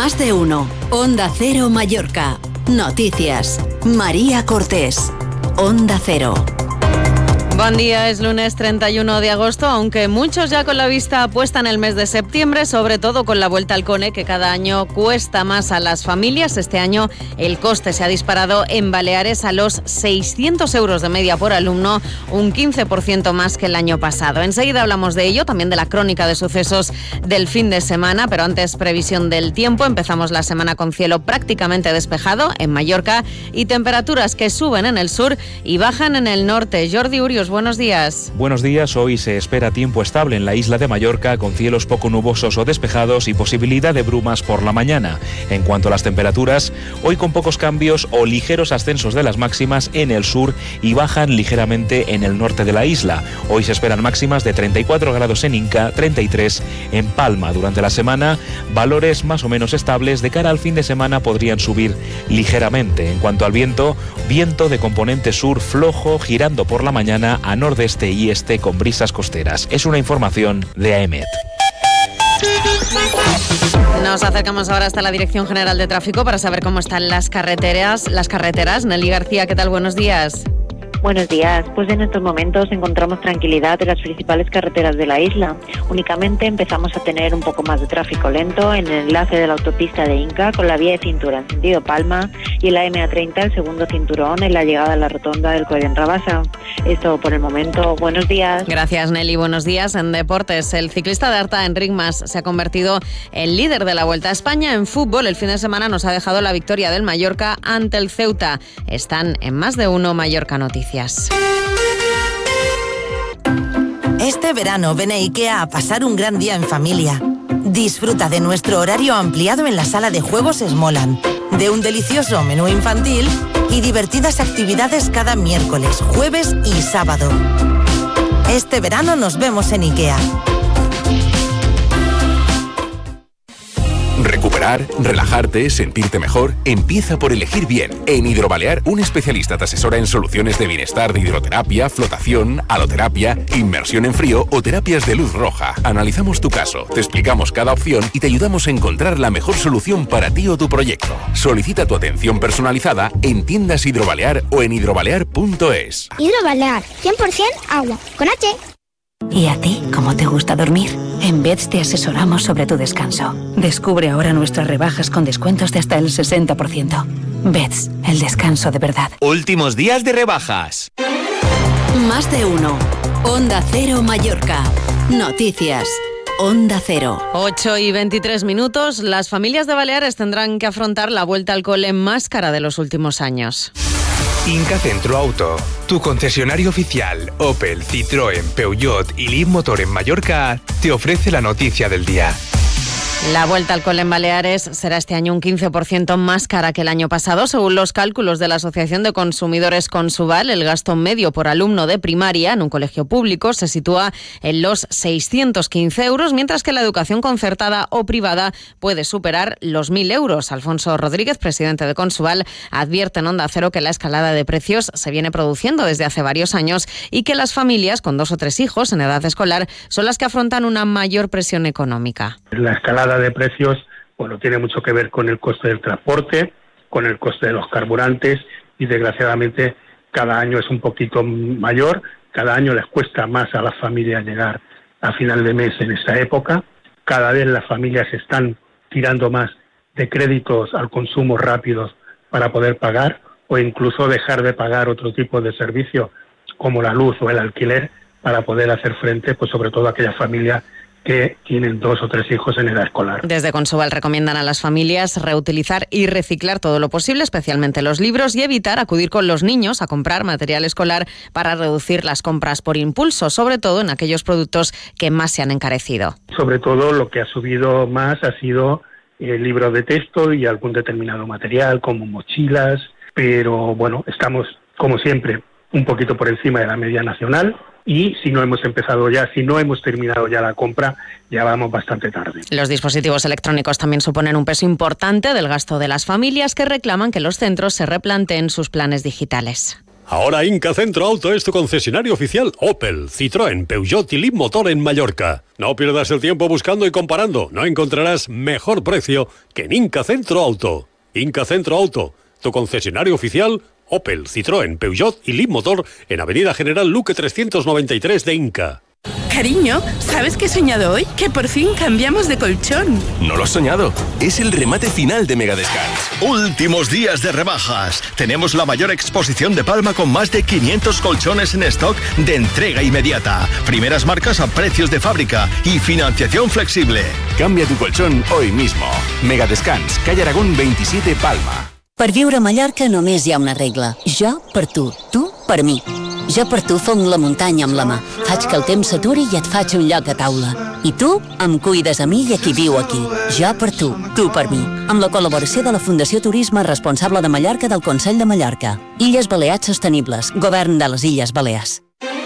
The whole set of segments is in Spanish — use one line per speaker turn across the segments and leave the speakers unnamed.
Más de uno. Onda Cero Mallorca. Noticias. María Cortés. Onda Cero.
Buen día, es lunes 31 de agosto, aunque muchos ya con la vista puesta en el mes de septiembre, sobre todo con la vuelta al cole, que cada año cuesta más a las familias. Este año el coste se ha disparado en Baleares a los 600 euros de media por alumno, un 15% más que el año pasado. Enseguida hablamos de ello, también de la crónica de sucesos del fin de semana, pero antes previsión del tiempo. Empezamos la semana con cielo prácticamente despejado en Mallorca y temperaturas que suben en el sur y bajan en el norte. Jordi Urios, buenos días.
Buenos días. Hoy se espera tiempo estable en la isla de Mallorca, con cielos poco nubosos o despejados y posibilidad de brumas por la mañana. En cuanto a las temperaturas, hoy con pocos cambios o ligeros ascensos de las máximas en el sur y bajan ligeramente en el norte de la isla. Hoy se esperan máximas de 34 grados en Inca, 33 en Palma. Durante la semana, valores más o menos estables. De cara al fin de semana podrían subir ligeramente. En cuanto al viento, viento de componente sur flojo, girando por la mañana a nordeste y este con brisas costeras. Es una información de AEMET.
Nos acercamos ahora hasta la Dirección General de Tráfico para saber cómo están las carreteras. Nelly García, ¿qué tal? Buenos días.
Buenos días. Pues en estos momentos encontramos tranquilidad en las principales carreteras de la isla. Únicamente empezamos a tener un poco más de tráfico lento en el enlace de la autopista de Inca con la vía de cintura en sentido Palma y en la MA30 el segundo cinturón en la llegada a la rotonda del Coll Rabassa. Esto por el momento. Buenos días.
Gracias, Nelly. Buenos días. En deportes, el ciclista de Arta, Enric Mas, se ha convertido en líder de la Vuelta a España. En fútbol, el fin de semana nos ha dejado la victoria del Mallorca ante el Ceuta. Están en Más de Uno Mallorca Noticias.
Este verano ven a IKEA a pasar un gran día en familia. Disfruta de nuestro horario ampliado en la sala de juegos Smolan, de un delicioso menú infantil y divertidas actividades cada miércoles, jueves y sábado. Este verano nos vemos en IKEA.
Recuperar, relajarte, sentirte mejor, empieza por elegir bien. En Hidrobalear, un especialista te asesora en soluciones de bienestar de hidroterapia, flotación, haloterapia, inmersión en frío o terapias de luz roja. Analizamos tu caso, te explicamos cada opción y te ayudamos a encontrar la mejor solución para ti o tu proyecto. Solicita tu atención personalizada en tiendas Hidrobalear o en hidrobalear.es.
Hidrobalear, 100% agua, con H.
¿Y a ti, cómo te gusta dormir? En Beds te asesoramos sobre tu descanso. Descubre ahora nuestras rebajas con descuentos de hasta el 60%. Beds, el descanso de verdad.
Últimos días de rebajas.
Más de uno. Onda Cero Mallorca. Noticias. Onda Cero.
8:23. Las familias de Baleares tendrán que afrontar la vuelta al cole más cara de los últimos años.
Inca Centro Auto, tu concesionario oficial Opel, Citroën, Peugeot y Leapmotor en Mallorca, te ofrece la noticia del día.
La vuelta al cole en Baleares será este año un 15% más cara que el año pasado. Según los cálculos de la Asociación de Consumidores Consuval, el gasto medio por alumno de primaria en un colegio público se sitúa en los 615 euros, mientras que la educación concertada o privada puede superar los 1.000 euros. Alfonso Rodríguez, presidente de Consuval, advierte en Onda Cero que la escalada de precios se viene produciendo desde hace varios años y que las familias con 2 o 3 hijos en edad escolar son las que afrontan una mayor presión económica.
La escalada de precios, bueno, tiene mucho que ver con el coste del transporte, con el coste de los carburantes y desgraciadamente cada año es un poquito mayor, cada año les cuesta más a las familias llegar a final de mes en esta época, cada vez las familias están tirando más de créditos al consumo rápidos para poder pagar o incluso dejar de pagar otro tipo de servicio como la luz o el alquiler para poder hacer frente, pues sobre todo a aquellas familias que tienen 2 o 3 hijos en edad escolar.
Desde Consuval recomiendan a las familias reutilizar y reciclar todo lo posible, especialmente los libros, y evitar acudir con los niños a comprar material escolar para reducir las compras por impulso, sobre todo en aquellos productos que más se han encarecido.
Sobre todo lo que ha subido más ha sido libros de texto y algún determinado material como mochilas, pero bueno, estamos como siempre un poquito por encima de la media nacional. Y si no hemos terminado ya la compra, ya vamos bastante tarde.
Los dispositivos electrónicos también suponen un peso importante del gasto de las familias, que reclaman que los centros se replanteen sus planes digitales.
Ahora Inca Centro Auto es tu concesionario oficial Opel, Citroën, Peugeot y Leapmotor en Mallorca. No pierdas el tiempo buscando y comparando. No encontrarás mejor precio que en Inca Centro Auto. Inca Centro Auto, tu concesionario oficial Opel, Citroën, Peugeot y Leapmotor en Avenida General Luque 393 de Inca.
Cariño, ¿sabes qué he soñado hoy? Que por fin cambiamos de colchón.
No lo has soñado. Es el remate final de Megadescans.
Últimos días de rebajas. Tenemos la mayor exposición de Palma con más de 500 colchones en stock de entrega inmediata. Primeras marcas a precios de fábrica y financiación flexible.
Cambia tu colchón hoy mismo. Megadescans, calle Aragón 27, Palma.
Per viure a Mallorca només hi ha una regla. Jo per tu per mi. Jo per tu fong la muntanya amb la mà. Faig que el temps s'aturi i et faig un lloc a taula. I tu em cuides a mi i a qui viu aquí. Jo per tu per mi. Amb la col·laboració de la Fundació Turisme Responsable de Mallorca del Consell de Mallorca. Illes Balears Sostenibles. Govern de les Illes Balears.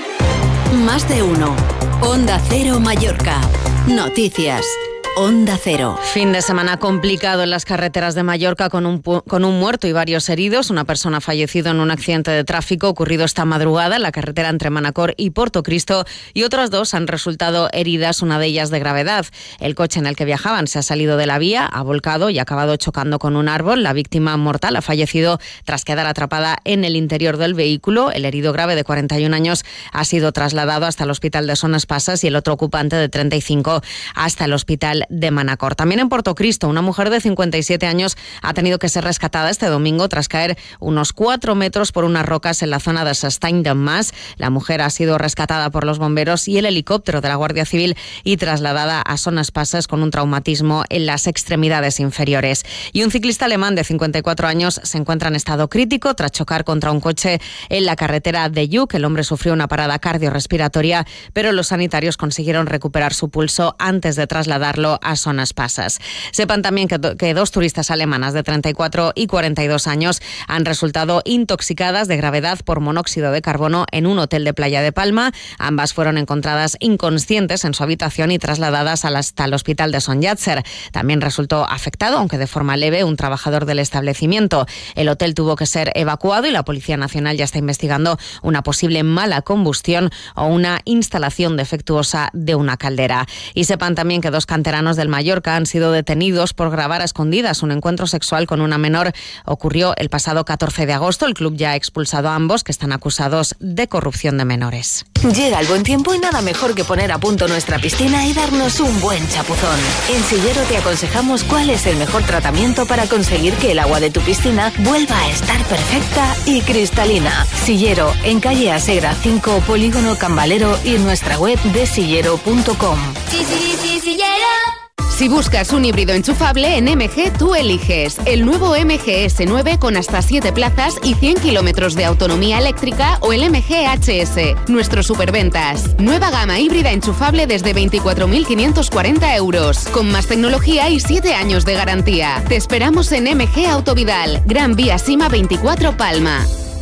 Más de uno. Onda Cero Mallorca. Noticias. Onda Cero.
Fin de semana complicado en las carreteras de Mallorca con un muerto y varios heridos. Una persona ha fallecido en un accidente de tráfico ocurrido esta madrugada en la carretera entre Manacor y Portocristo y otras dos han resultado heridas, una de ellas de gravedad. El coche en el que viajaban se ha salido de la vía, ha volcado y ha acabado chocando con un árbol. La víctima mortal ha fallecido tras quedar atrapada en el interior del vehículo. El herido grave de 41 años ha sido trasladado hasta el hospital de Son Espasas y el otro ocupante de 35 hasta el hospital de Manacor. También en Portocristo, una mujer de 57 años ha tenido que ser rescatada este domingo tras caer unos 4 metros por unas rocas en la zona de S'Estany d'en Mas. La mujer ha sido rescatada por los bomberos y el helicóptero de la Guardia Civil y trasladada a Son Espasas con un traumatismo en las extremidades inferiores. Y un ciclista alemán de 54 años se encuentra en estado crítico tras chocar contra un coche en la carretera de Lluc. El hombre sufrió una parada cardiorrespiratoria, pero los sanitarios consiguieron recuperar su pulso antes de trasladarlo a Son Espasas. Sepan también que dos turistas alemanas de 34 y 42 años han resultado intoxicadas de gravedad por monóxido de carbono en un hotel de Playa de Palma. Ambas fueron encontradas inconscientes en su habitación y trasladadas hasta el hospital de Son Llàtzer. También resultó afectado, aunque de forma leve, un trabajador del establecimiento. El hotel tuvo que ser evacuado y la Policía Nacional ya está investigando una posible mala combustión o una instalación defectuosa de una caldera. Y sepan también que dos canteranos del Mallorca han sido detenidos por grabar a escondidas un encuentro sexual con una menor. Ocurrió el pasado 14 de agosto. El club ya ha expulsado a ambos, que están acusados de corrupción de menores.
Llega el buen tiempo y nada mejor que poner a punto nuestra piscina y darnos un buen chapuzón. En Sillero te aconsejamos cuál es el mejor tratamiento para conseguir que el agua de tu piscina vuelva a estar perfecta y cristalina. Sillero, en calle Asegra 5, Polígono Cambalero y en nuestra web de sillero.com.
Sillero.
Si buscas un híbrido enchufable, en MG tú eliges el nuevo MG S9 con hasta 7 plazas y 100 kilómetros de autonomía eléctrica o el MG HS. Nuestros superventas. Nueva gama híbrida enchufable desde 24.540 euros, con más tecnología y 7 años de garantía. Te esperamos en MG Autovidal, Gran Vía Sima 24 Palma.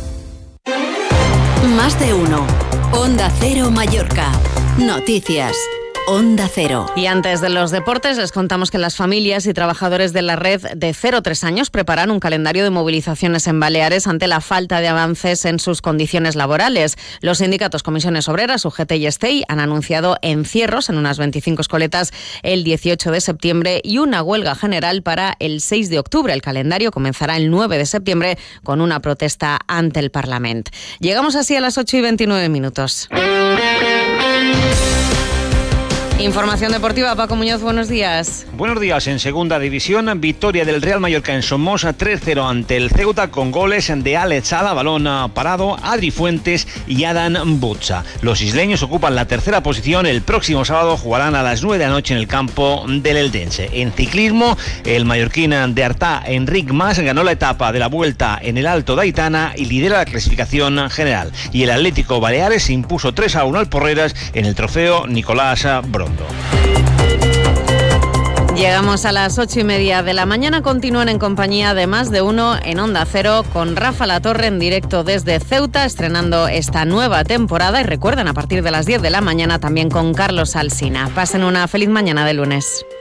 Más de uno. Onda Cero Mallorca. Noticias. Onda Cero.
Y antes de los deportes, les contamos que las familias y trabajadores de la red de 0-3 años preparan un calendario de movilizaciones en Baleares ante la falta de avances en sus condiciones laborales. Los sindicatos Comisiones Obreras, UGT y STEI han anunciado encierros en unas 25 escoletas el 18 de septiembre y una huelga general para el 6 de octubre. El calendario comenzará el 9 de septiembre con una protesta ante el Parlamento. Llegamos así a las 8:29. Información deportiva, Paco Muñoz, buenos días.
Buenos días. En segunda división, victoria del Real Mallorca en Somos 3-0 ante el Ceuta con goles de Alex Sala, balón parado, Adri Fuentes y Adam Butza. Los isleños ocupan la tercera posición. El próximo sábado jugarán a las 9 de la noche en el campo del Eldense. En ciclismo, el mallorquín de Artà, Enric Mas, ganó la etapa de la Vuelta en el Alto de Aitana y lidera la clasificación general. Y el Atlético Baleares se impuso 3-1 al Porreras en el trofeo Nicolás Brondo.
Llegamos a las 8:30 de la mañana. Continúan en compañía de Más de Uno en Onda Cero con Rafa Latorre en directo desde Ceuta, estrenando esta nueva temporada. Y recuerden, a partir de las 10 de la mañana también con Carlos Alsina. Pasen una feliz mañana de lunes.